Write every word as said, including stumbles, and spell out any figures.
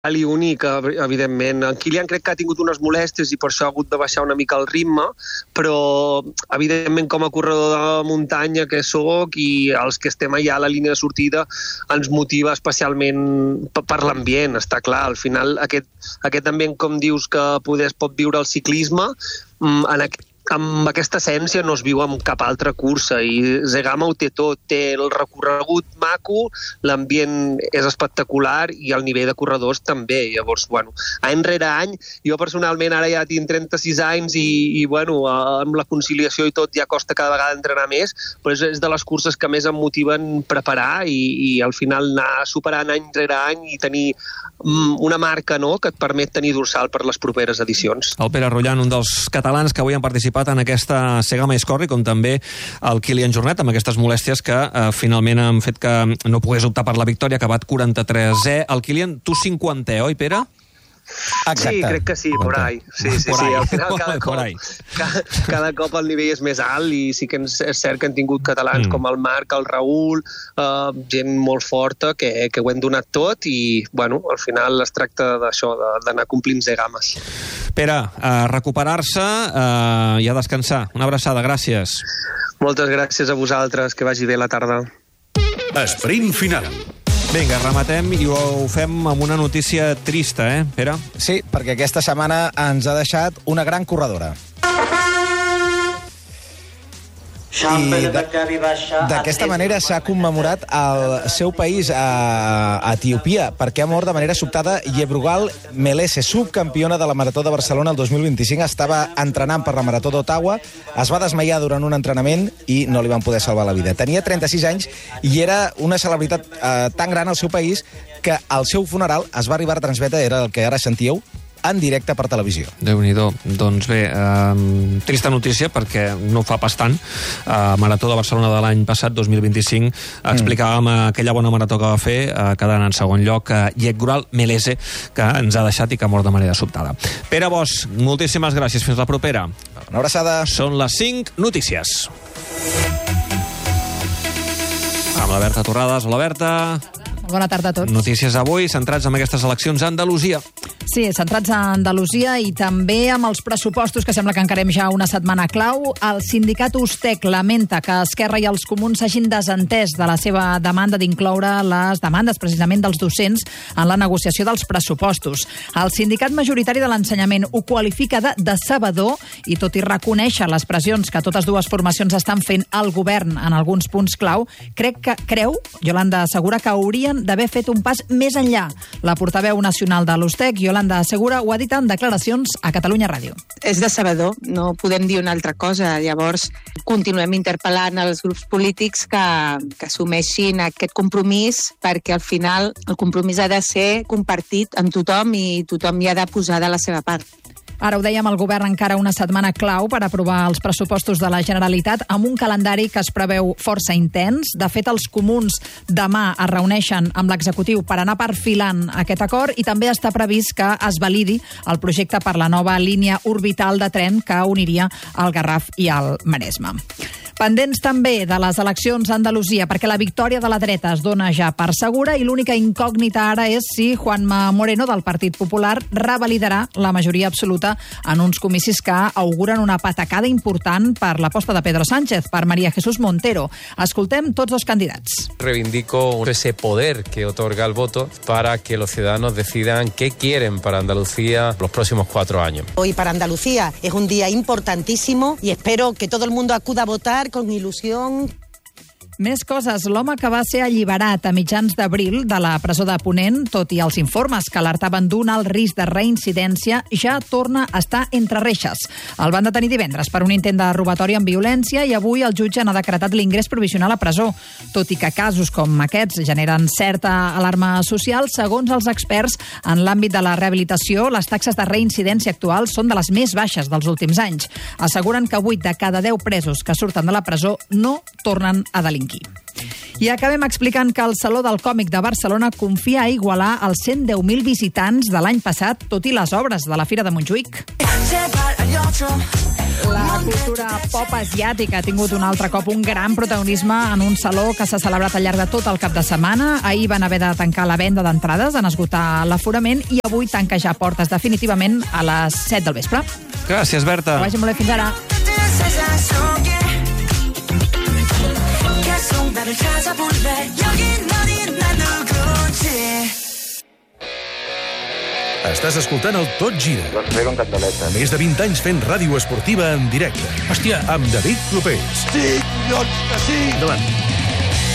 i únic, evidentment. En Kylian crec que ha tingut unes molèsties i per això ha hagut de baixar una mica el ritme, però, evidentment, com a corredor de muntanya que sóc i els que estem allà a la línia de sortida, ens motiva especialment per l'ambient, està clar. Al final, aquest, aquest ambient, com dius, que poder es pot viure el ciclisme, en aquest amb aquesta essència no es viu en cap altra cursa i Zegama ho té tot, té el recorregut maco, l'ambient és espectacular i el nivell de corredors també. Llavors, bueno, any rere any, jo personalment ara ja tinc trenta-sis anys i, i bueno, amb la conciliació i tot ja costa cada vegada entrenar més, però és, és de les curses que més em motiven preparar i, i al final anar superant any rere any i tenir um, una marca, no?, que et permet tenir dorsal per les properes edicions. El Pere Rollan, un dels catalans que avui han participat en aquesta Zegama Escorri, com també el Kilian Jornet, amb aquestes molèsties que eh, finalment han fet que no pogués optar per la victòria, ha acabat quaranta-tresè. El Kilian, tu cinquantè, oi, Pere? Exacte. Sí, crec que sí, por ahí. Sí, sí, por sí. ahí. Al final cada cop, cada, cada cop el nivell és més alt i sí que és cert que han tingut catalans mm. com el Marc, el Raül, uh, gent molt forta que, que ho hem donat tot i, bueno, al final es tracta d'això, d'anar complint Zegames. Pere, a recuperar-se uh, i a descansar. Una abraçada, gràcies. Moltes gràcies a vosaltres, que vagi bé la tarda. Sprint final. Vinga, rematem i ho fem amb una notícia trista, eh, Pere? Sí, perquè aquesta setmana ens ha deixat una gran corredora. I d'aquesta manera s'ha commemorat el seu país a Etiòpia, perquè ha mort de manera sobtada Yebrugal Melese, subcampiona de la Marató de Barcelona el dos mil vint-i-cinc. Estava entrenant per la Marató d'Ottawa, es va desmaiar durant un entrenament i no li van poder salvar la vida. Tenia trenta-sis anys i era una celebritat eh, tan gran al seu país que el seu funeral es va arribar a transmetre, era el que ara sentíeu, en directe per televisió. Déu-n'hi-do. Doncs bé, eh, trista notícia perquè no fa pas tant. Eh, Marató de Barcelona de l'any passat, dos mil vint-i-cinc, mm. explicàvem aquella bona marató que va fer, eh, quedant en segon lloc, eh, Yebrugal Melese, que ens ha deixat i que ha mort de manera sobtada. Pere Bosch, moltíssimes gràcies. Fins la propera. Una abraçada. Són les cinc notícies. Amb la Berta Torrades. Hola, Berta. Bona tarda a tots. Notícies avui centrats en aquestes eleccions a Andalusia. Sí, centrats a Andalusia i també amb els pressupostos, que sembla que encarem ja una setmana clau. El sindicat Ustec lamenta que Esquerra i els Comuns s'hagin desentès de la seva demanda d'incloure les demandes precisament dels docents en la negociació dels pressupostos. El sindicat majoritari de l'ensenyament ho qualifica de decebedor i tot i reconèixer les pressions que totes dues formacions estan fent al govern en alguns punts clau, crec que creu, Yolanda Segura, que haurien d'haver fet un pas més enllà. La portaveu nacional de l'Ustec, Yolanda Segura, ho ha dit en declaracions a Catalunya Ràdio. És decebedor, no podem dir una altra cosa. Llavors, continuem interpel·lant els grups polítics que, que assumeixin aquest compromís, perquè al final el compromís ha de ser compartit amb tothom i tothom hi ha de posar de la seva part. Ara ho dèiem, el govern encara una setmana clau per aprovar els pressupostos de la Generalitat amb un calendari que es preveu força intens. De fet, els comuns demà es reuneixen amb l'executiu per anar perfilant aquest acord i també està previst que es validi el projecte per la nova línia orbital de tren que uniria el Garraf i el Maresme. Pendents també de les eleccions a Andalusia, perquè la victòria de la dreta es dona ja per segura i l'única incògnita ara és si Juanma Moreno, del Partit Popular, revalidarà la majoria absoluta en uns comicis que auguren una patacada important per l'aposta de Pedro Sánchez, per María Jesús Montero. Escoltem tots dos candidats. Reivindico ese poder que otorga el voto para que los ciudadanos decidan qué quieren para Andalucía los próximos cuatro años. Hoy para Andalucía es un día importantísimo y espero que todo el mundo acuda a votar con ilusión. Més coses. L'home que va ser alliberat a mitjans d'abril de la presó de Ponent, tot i els informes que alertaven d'un alt risc de reincidència, ja torna a estar entre reixes. El van detenir divendres per un intent de robatori amb violència i avui el jutge n'ha decretat l'ingrés provisional a presó. Tot i que casos com aquests generen certa alarma social, segons els experts en l'àmbit de la rehabilitació, les taxes de reincidència actuals són de les més baixes dels últims anys. Asseguren que vuit de cada deu presos que surten de la presó no tornen a delinquir. I acabem explicant que el Saló del Còmic de Barcelona confia a igualar els cent deu mil visitants de l'any passat, tot i les obres de la Fira de Montjuïc. La cultura pop asiàtica ha tingut un altre cop un gran protagonisme en un saló que s'ha celebrat al llarg de tot el cap de setmana. Ahir van haver de tancar la venda d'entrades, en esgotar l'aforament, i avui tanca ja portes definitivament a les set del vespre. Gràcies, Berta. Que vagi molt bé, fins ara. Estàs escoltant el Tot Gira. L'Esfera en candeleta. Més de vint anys fent ràdio esportiva en directe. Hòstia. Amb David Clopés. Sí, doncs que sí. Endavant.